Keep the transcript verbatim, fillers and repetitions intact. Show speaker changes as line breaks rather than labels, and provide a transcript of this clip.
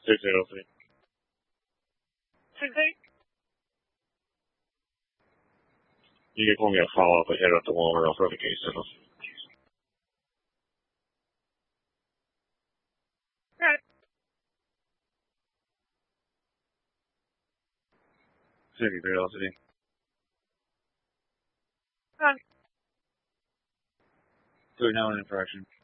six eight oh three.
six eight.
You can call me a follow-up ahead at the moment, or I'll throw the case in.
Right.
City Velocity.
Right.
So now an infraction.